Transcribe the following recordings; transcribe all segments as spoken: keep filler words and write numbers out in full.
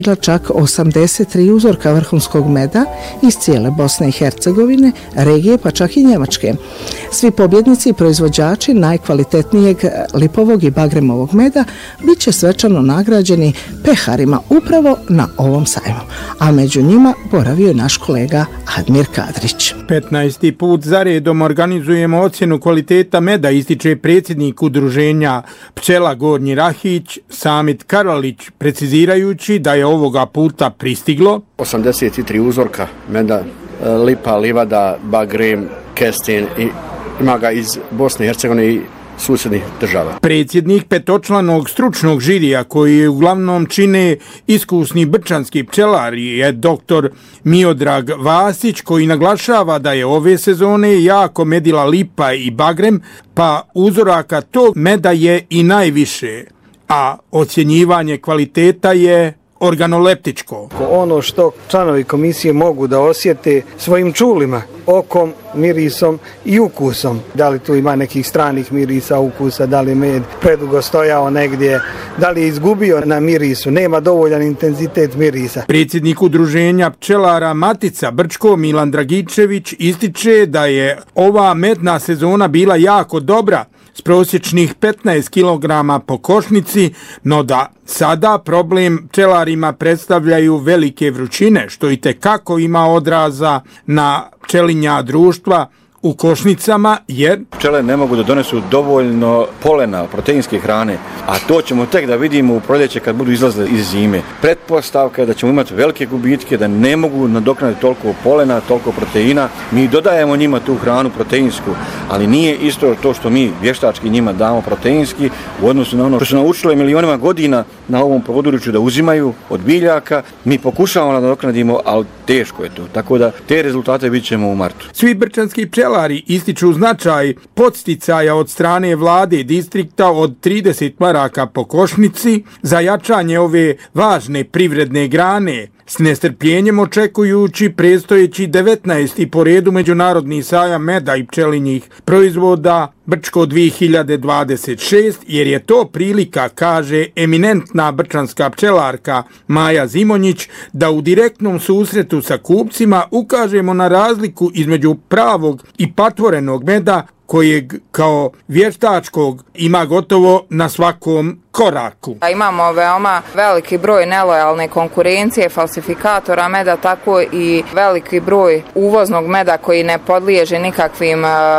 čak osamdeset tri uzorka vrhunskog meda iz cijele Bosne i Hercegovine, regije pa čak i Njemačke. Svi pobjednici i proizvođači najkvalitetnijeg lipovog i bagremovog meda bit će svečano nagrađeni peharima upravo na ovom sajmu, a među njima boravio je naš kolega Admir Kadrić. petnaesti put za redom organizujemo ocjenu kvaliteta meda, ističe predsjednik udruženja Pčela Gornji Rahić, Samit Karalić, precizirajući da je ovoga puta pristiglo osamdeset tri uzorka meda, lipa, livada, bagrem, kesten i ima ga iz Bosne i Hercegovine i susjednih država. Predsjednik petočlanog stručnog žirija, koji je uglavnom čine iskusni brčanski pčelari, je doktor Miodrag Vasić, koji naglašava da je ove sezone jako medila lipa i bagrem, pa uzoraka tog meda je i najviše, a ocjenjivanje kvaliteta je organoleptičko. Ono što članovi komisije mogu da osjete svojim čulima, okom, mirisom i ukusom. Da li tu ima nekih stranih mirisa, ukusa, da li med predugo stojao negdje, da li je izgubio na mirisu, nema dovoljan intenzitet mirisa. Predsjednik udruženja pčelara Matica Brčko Milan Dragičević ističe da je ova medna sezona bila jako dobra, s prosječnih petnaest kilograma po košnici, no da sada problem pčelarima predstavljaju velike vrućine, što i tekako ima odraza na pčelinja društva u košnicama, jer pčele ne mogu da donesu dovoljno polena, proteinske hrane, a to ćemo tek da vidimo u proljeće kad budu izlazile iz zime. Pretpostavka je da ćemo imati velike gubitke, da ne mogu nadoknaditi toliko polena, toliko proteina. Mi dodajemo njima tu hranu proteinsku, ali nije isto to što mi vještački njima damo proteinski u odnosu na ono što su naučile milionima godina na ovom području da uzimaju od biljaka. Mi pokušavamo da nadoknadimo, ali teško je to. Tako da te rezultate vidjet ćemo u martu. Svi brčanski pčelari ističu značaj podsticaja od strane vlade distrikta od trideset maraka po košnici za jačanje ove važne privredne grane, s nestrpljenjem očekujući predstojeći devetnaesti po redu Međunarodni sajam meda i pčelinjih proizvoda Brčko dvije hiljade dvadeset šest, jer je to prilika, kaže eminentna brčanska pčelarka Maja Zimonjić, da u direktnom susretu sa kupcima ukažemo na razliku između pravog i patvorenog meda, kojeg kao vještačkog ima gotovo na svakom koraku. Imamo veoma veliki broj nelojalne konkurencije, falsifikatora meda, tako i veliki broj uvoznog meda koji ne podliježe nikakvim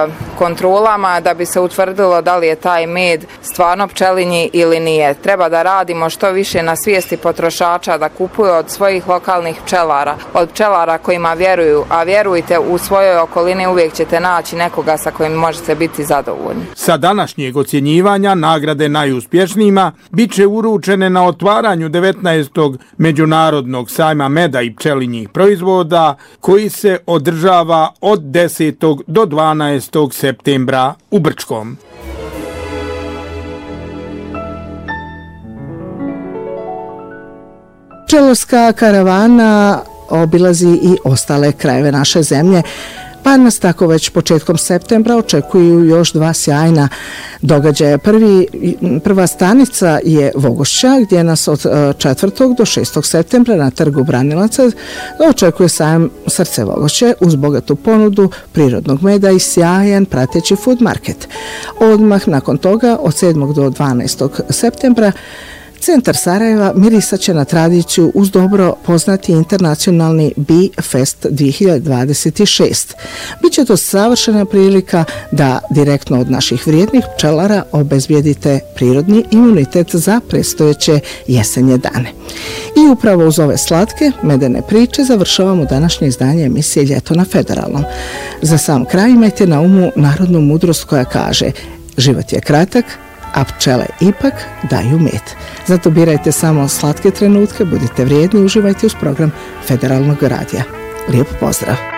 kontrolama da bi se utvrdilo da li je taj med stvarno pčelinji ili nije. Treba da radimo što više na svijesti potrošača da kupuju od svojih lokalnih pčelara, od pčelara kojima vjeruju, a vjerujte, u svojoj okolini uvijek ćete naći nekoga sa kojim možete biti zadovoljni. Sa današnjeg ocjenjivanja nagrade najuspješnijima bit će uručene na otvaranju devetnaestog Međunarodnog sajma meda i pčelinjih proizvoda, koji se održava od desetog do dvanaestog septembra u Brčkom. Pčelarska karavana obilazi i ostale krajeve naše zemlje, pa nas tako već početkom septembra očekuju još dva sjajna događaja. Prvi, prva stanica je Vogošća, gdje nas od četvrtog do šestog septembra na trgu Branilaca očekuje sajam Srce Vogošće uz bogatu ponudu prirodnog meda i sjajan prateći food market. Odmah nakon toga od sedmog do dvanaestog septembra Centar Sarajeva mirisaće na tradiciju uz dobro poznati internacionalni Bee Fest dvije hiljade dvadeset šest. Biće to savršena prilika da direktno od naših vrijednih pčelara obezbijedite prirodni imunitet za predstojeće jesenje dane. I upravo uz ove slatke medene priče završavamo današnje izdanje emisije Ljeto na Federalnom. Za sam kraj imajte na umu narodnu mudrost koja kaže: život je kratak, a pčele ipak daju med. Zato birajte samo slatke trenutke, budite vrijedni, uživajte uz program Federalnog radija. Lijep pozdrav!